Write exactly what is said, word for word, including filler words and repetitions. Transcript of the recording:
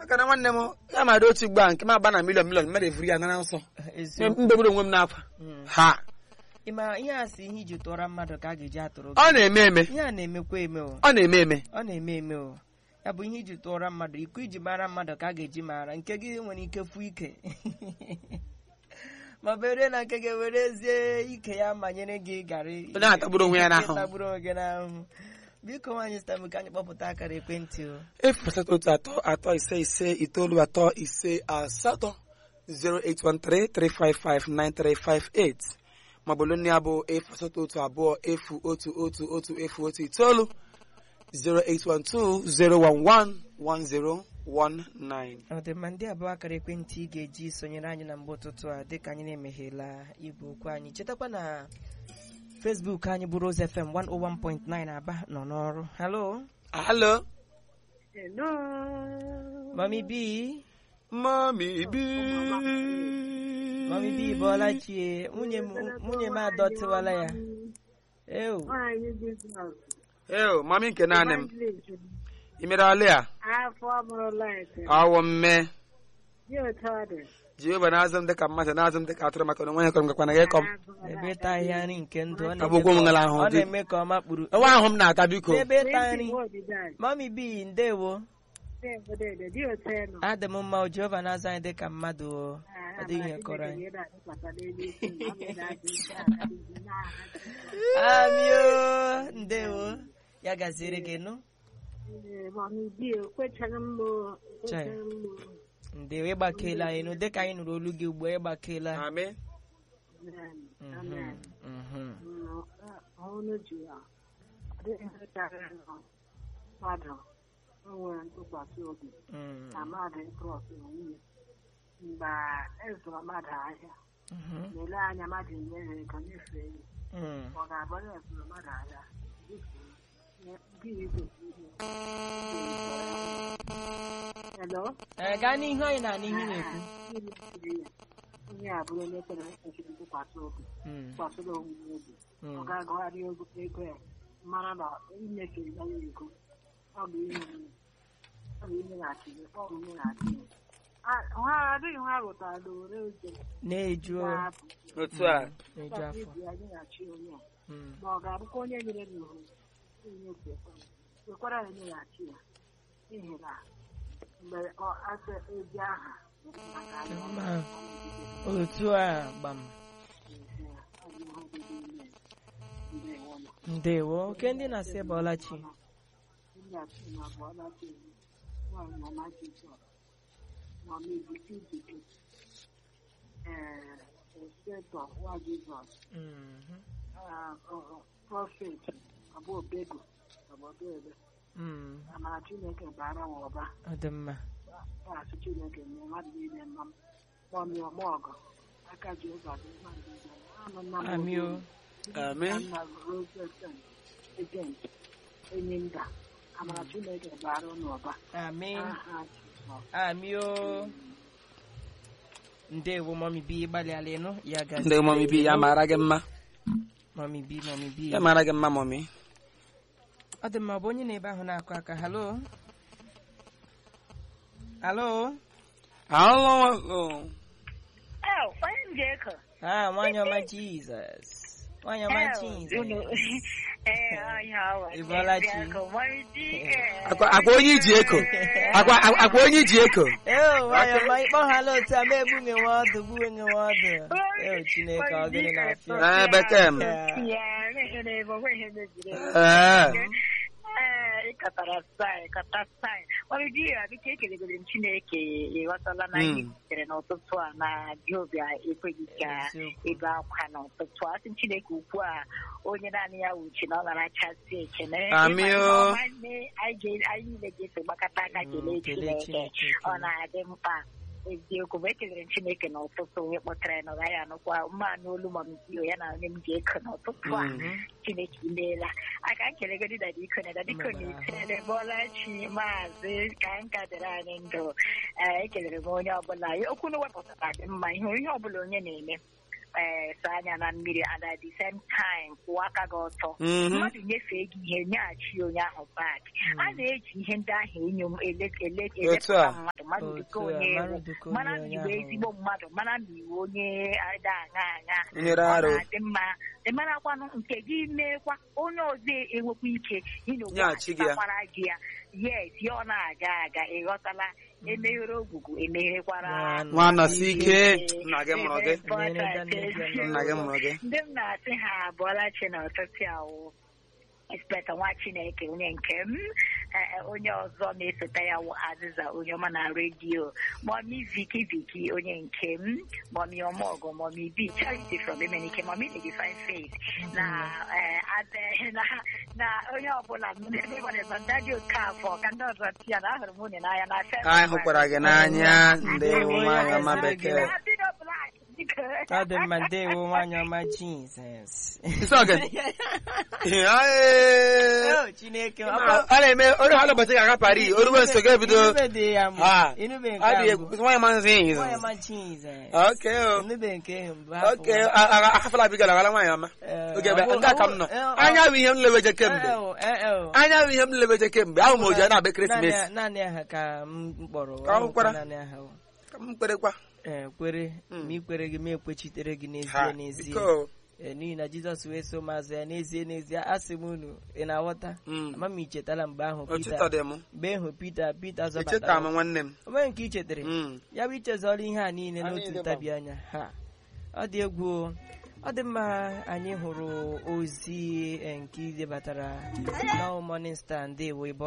maka na nwanne m ya mara otu gba nke m agba na milion milion mmadụ evuru ya nara nsọ mbegburu onwe m n'akwa ha ịma ihe a si ihe iji tụọra mmadụ ka a ga-eji atụrụ ọ na-eme eme ihe a na-emekwa eme o ọ na-eme eme ọ na-eme eme o ya bụ ihe iji tụọra mmadụ iko iji mara mmadụ ka a ga-eji mara nke gị nwere ike fụ ike ma bere na nke ga-ewerezie ike ya manyere gị garị onye atagburu onwe ya n'ahụ tagburu onwe gị n'ahụ biko nwaanyị stam ka anyị kpọpụta akara ekwentị o efu asatọ otu atọ atọ ise ise itoolu atọ ise asatọ zero eight one three three five five nine three five eight maọbụ lụnne ya bụ efu asatọ otu abụọ efu otu otu otu efu otu itoolu zero eight one two zero one one one zero one nine. ọ dị mma ndị abụọ akara ekwentị ị ga-eji sonyere anyị na mgbe ụtụtụ a dịka anyị na-emeghela igwe okwu anyị chetakwa na Facebook anyị bụ Rose F M one oh one point nine Aba nọ n'ọrụ. Hello. Hello. Hello. Mami B. Mami B. Mami B bọọla chie nwunye m nwunye m adọtịwala ya. Ew. Ew, mami nke naanị m. I mere ọlị a? Afọ amụrụla ete. Awọ mme. Dị otu ọ dị. Jehova na-azụ m dịka mmadụ na-azụ m dịka atụrụ maka na onwe ya kọrọ ngakwa na ya kọm. Ebe ịta ahịa nri nke ndụ ọ Abụgwọ m ngala ahụ ọ dị. na-eme ka ọ makpuru. Ewe ahụ m na-ata biko. Ebe ịta nri. Mami B ndewo. Dị otu enu. Adị m mma o Jehova na-azụ anyị dịka mmadụ o. Ọ dịghị ihe kọrọ anyị. Amio ndewo. Ya gaziere gị nụ. Mami B ekwechaghị m o. Ekwechaghị m o. Ndewo ịgbakela anyị nụ dịka anyị nụrụ olu gị ugbu a ịgbakela. Amen. Amen. Mhm. Ọnụ ji ya. Ọ dịghị ihe karịrị nọ. Mmadụ enwere ntụkwasị obi na mmadụ ịtrọst onwe mgbe ezụrụ mmadụ ahịa na-ele anya mmadụ nyere ego nyefee ọ ga-abụ onye ezụrụ mmadụ ahịa Ee, gaa n'ihu anyị na n'ihu na-ekwu. Onye a bụrụ onye kwere echiri ntụkwasị obi tụkwasịrị onwe obi ọ ga-agụgharị ego ya mara na inyefe ya ego ọ bụ ihe ọ bụ ihe na-achị ọ bụ ihe na-achị ha adịghị ha rụtara ore oge na-eju otu a na-eju afọ na-achị onye a ma ọ ga-abụkwa onye nyere n'ihu onye kwekwara ya nyeghachi ya n'ihi na mgbe ọ asị ezi aha otu a gbam ndewo oke ndị na-asị bọọlachi prọfet abụọ bego obodo ebe amara Chineke bara ụba ọ dị mma asị Chineke nye mmadụ niile mma mọmị ọmọgọ aka Jehova dị mmadụ niile amio amen enyi nda amara Chineke bara n'ụba amen amio ndewo mami bi gbalịala ịnụ ya gazi ndị mami bi ya mara gị mma mami bi mami bi ya mara gị mma mami ọ dị mma bụ onye na-ebe ahụ na-akụ aka halo halo halo ah nwanyị ọma Jizọs nwanyị ọma Jizọs Ibolachi akwa onye iji eko akwa akwa onye iji eko ee nwanyị ọma ịkpọ ha otu a ma egbu nwe nwa ọdụ gbuo nwe nwa ọdụ ee Chineke ọ gịnị na-afịa ee bekem ee ịkatara sai kata sai ọrụ di ya dịka ekelegoro m Chineke ịghọtala na ihe sitere n'ụtụtụ a na Jehova ekweghị ka ebe akwa n'ụtụtụ a sị Chineke ukwu a onye naanị ya wuchi na ọ na-arachasị ekene anyị niile ga-eso gbakọta aka kelee Chineke ọ na-adị mkpa eziokwu mgbe ekelere m Chineke n'ụtụtụ onye kpọtara ya na ọ gaghị anụkwa mma n'olu ma mbio ya na onye m ga-eko n'ụtụtụ a Chineke imeela aka nkelegodi dada iko na dada iko na itele Bọlachi maazị ka nka dịrị anyị ndụ ekelere m onye ọbụla okwu na wepụtara dị mma ihe ihe ọbụla onye na-eme ee saa anya na mmiri and at the same time kwụọ aka gị ọtọ mmadụ nyefee gị ihe nyeghachi onye ahụ bak a na-eji ihe ndị ahụ enyo m eleta mmadụ mmadụ dịka onye ewu mana na iwu ezigbo mmadụ mana na iwu onye ada aṅa aṅa ọ na-adị mma ịmarakwanụ nke gị meekwa onye ọzọ enwekwa ike ịnọgwara gị ya yes ya ọ na-aga aga ịghọtala emeghere ogwugwu emegherekwara nwanọsi ike nna gị mụrụ gị nna gị mụrụ gị ndị m na-asị ha abụọla chi na ọtụtụ awụ Inspector nwa Chineke onye nke m onye ọzọ na-esote ya wụ Azịza onye ọma na redio Mọmi Viki Viki onye nke m Mọmi Ọmọgọ Mọmi B Charity from Emenike Mọmi Lady Fine Faith na na onye ọbụla ndadị Okafọ ka ndị ọzọ tia na ahụrụ m unu n'anya na anyị hụkwara gị n'anya ndewo nwaanyị ọma bekee Father Mandeo Wanyama Jesus. It's okay. Oh, Chineke. Ale me ori hala bati ga Paris. Ori we so ge bido. Ah. Inu be nka. Adi why man sing. Wanyama Jesus. Okay. Inu be nke. Okay. A afala bi ga la wanyama. Okay be nga kam no. Anya wi hem lewe je kembe. Anya wi hem lewe je kembe. Awu mo je na be Christmas. Na na ha ka mkporo. Ka mkporo. Na na ha. Ka mkpere kwa. ee kwere ma ikwere gị ma ekwechitere gị n'ezie n'ezie n'ihi na Jizọs wee so mazụ ya n'ezie n'ezie asị m unu ị na-aghọta ama m ichetala mgbe ahụ Pita mgbe ịhụ Pita Pita zọbatara onwe nke ichetere ya bụ ichezọrọ ihe a niile n'otu ntabi anya ha ọ dị egwu ọ dị mma anyị hụrụ ozi nke idebatara na Morning Star ndewo